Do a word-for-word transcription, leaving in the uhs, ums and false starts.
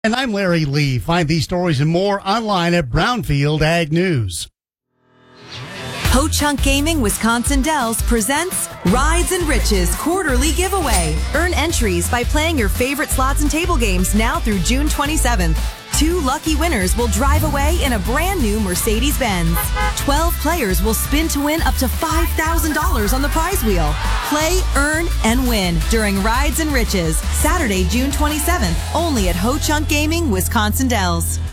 And I'm Larry Lee. Find these stories and more online at Brownfield Ag News. Ho-Chunk Gaming Wisconsin Dells presents Rides and Riches quarterly giveaway. Earn entries by playing your favorite slots and table games now through June twenty-seventh. Two lucky winners will drive away in a brand new Mercedes-Benz. Twelve players will spin to win up to five thousand dollars on the prize wheel. Play, earn, and win during Rides and Riches, Saturday, June twenty-seventh, only at Ho-Chunk Gaming Wisconsin Dells.